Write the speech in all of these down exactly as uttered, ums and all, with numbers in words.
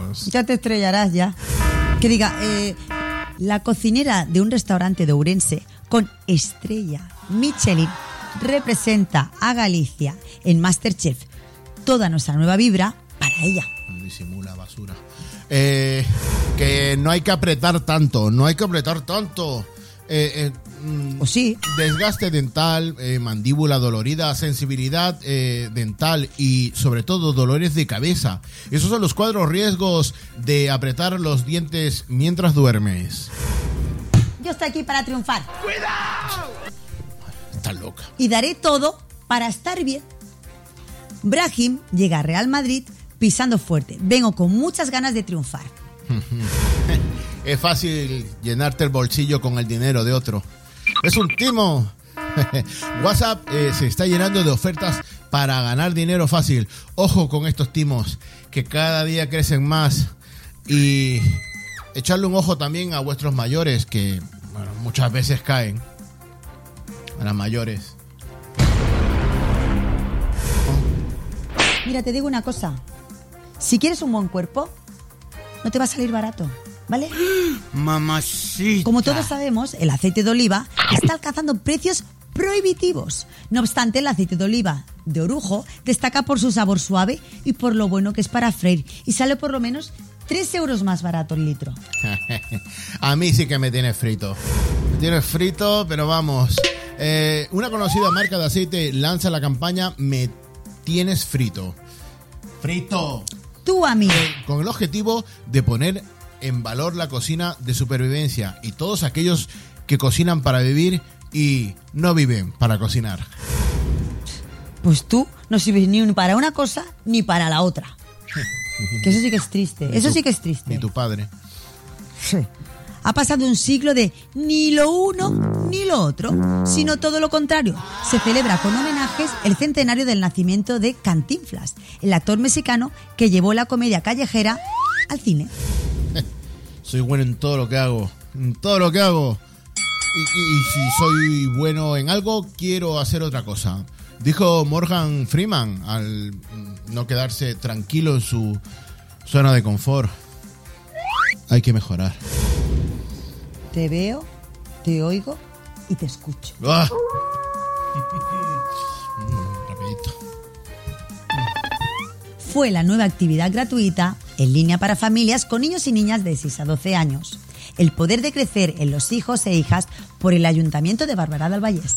estrellas. Ya te estrellarás ya. Que diga, eh, la cocinera de un restaurante de Ourense con estrella Michelin representa a Galicia en MasterChef. Toda nuestra nueva vibra para ella. Disimula basura. Eh, que no hay que apretar tanto, no hay que apretar tanto. Eh, eh, ¿O sí? Desgaste dental, eh, mandíbula dolorida, sensibilidad eh, dental y sobre todo dolores de cabeza. Esos son los cuatro riesgos de apretar los dientes mientras duermes. Yo estoy aquí para triunfar. ¡Cuidado! Estás loca. Y daré todo para estar bien. Brahim llega a Real Madrid pisando fuerte. Vengo con muchas ganas de triunfar. Es fácil llenarte el bolsillo con el dinero de otro. Es un timo. WhatsApp eh, se está llenando de ofertas para ganar dinero fácil. Ojo con estos timos que cada día crecen más. Y echarle un ojo también a vuestros mayores que bueno, muchas veces caen. A las mayores. Mira, te digo una cosa. Si quieres un buen cuerpo, no te va a salir barato, ¿vale? Mamacita. Como todos sabemos, el aceite de oliva está alcanzando precios prohibitivos. No obstante, el aceite de oliva de Orujo destaca por su sabor suave y por lo bueno que es para freír. Y sale por lo menos tres euros más barato el litro. A mí sí que me tienes frito. Me tienes frito, pero vamos. Eh, una conocida marca de aceite lanza la campaña Me tienes frito. Frito. Tú a mí. Eh, con el objetivo de poner en valor la cocina de supervivencia y todos aquellos que cocinan para vivir y no viven para cocinar. Pues tú no sirves ni para una cosa ni para la otra. Que eso sí que es triste. Eso tu, sí que es triste. Ni tu padre. Sí. Ha pasado un siglo de ni lo uno ni lo otro, sino todo lo contrario. Se celebra con homenajes el centenario del nacimiento de Cantinflas, el actor mexicano que llevó la comedia callejera al cine. Soy bueno en todo lo que hago, en todo lo que hago. Y, y, y si soy bueno en algo, quiero hacer otra cosa. Dijo Morgan Freeman al no quedarse tranquilo en su zona de confort. Hay que mejorar. Te veo, te oigo y te escucho. ¡Ah! mm, rapidito. Fue la nueva actividad gratuita en línea para familias con niños y niñas de seis a doce años. El poder de crecer en los hijos e hijas por el Ayuntamiento de Barberá del Vallés.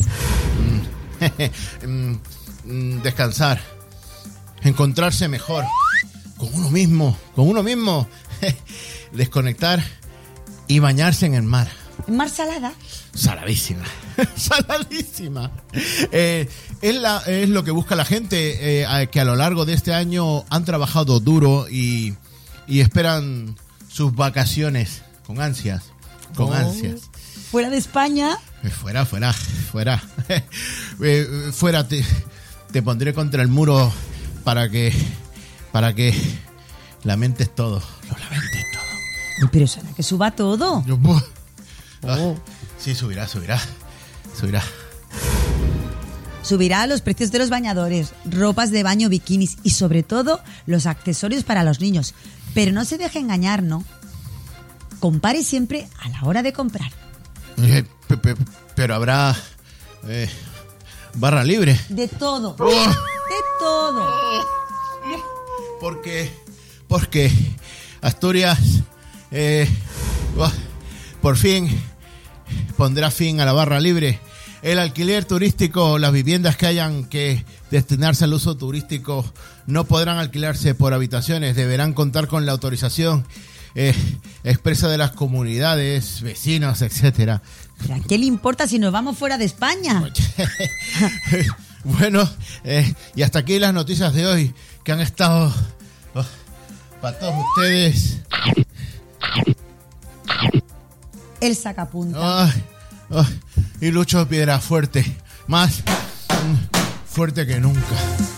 Mm, mm, descansar. Encontrarse mejor. Con uno mismo. Con uno mismo. Desconectar. Y bañarse en el mar. ¿En mar salada? Saladísima. Saladísima. Eh, es, la, es lo que busca la gente, eh, que a lo largo de este año han trabajado duro y, y esperan sus vacaciones con ansias. Con oh, ansias. ¿Fuera de España? Fuera, fuera, fuera. eh, fuera, te, te pondré contra el muro para que, para que lamentes todo. Lo lamentes todo. Pero ¿será que suba todo? Yo, ah, oh. Sí, subirá, subirá. Subirá. Subirá los precios de los bañadores, ropas de baño, bikinis y sobre todo los accesorios para los niños. Pero no se deje engañar, ¿no? Compare siempre a la hora de comprar. Eh, pe, pe, pero habrá eh, barra libre. De todo. Oh. De todo. Oh. Porque, porque Asturias... Eh, oh, por fin pondrá fin a la barra libre. El alquiler turístico, las viviendas que hayan que destinarse al uso turístico no podrán alquilarse por habitaciones, deberán contar con la autorización eh, expresa de las comunidades, vecinos, etcétera. ¿A qué le importa si nos vamos fuera de España? Bueno, eh, y hasta aquí las noticias de hoy que han estado oh, para todos ustedes. El sacapunta. Ay, ay, y Lucho Piedrafuerte, más mm, fuerte que nunca.